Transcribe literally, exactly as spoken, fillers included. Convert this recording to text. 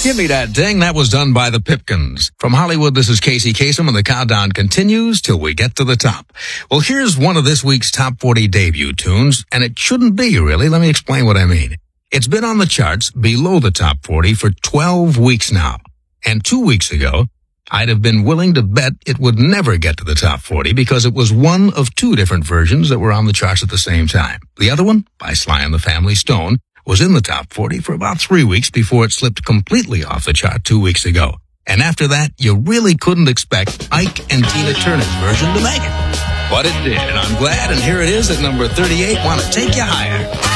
Give me that ding. That was done by the Pipkins. From Hollywood, this is Casey Kasem, and the countdown continues till we get to the top. Well, here's one of this week's top forty debut tunes, and it shouldn't be, really. Let me explain what I mean. It's been on the charts below the top forty for twelve weeks now. And two weeks ago, I'd have been willing to bet it would never get to the top forty because it was one of two different versions that were on the charts at the same time. The other one, by Sly and the Family Stone, was in the top forty for about three weeks before it slipped completely off the chart two weeks ago. And after that, you really couldn't expect Ike and Tina Turner's version to make it. But it did, and I'm glad, and here it is at number thirty-eight, Want to Take You Higher.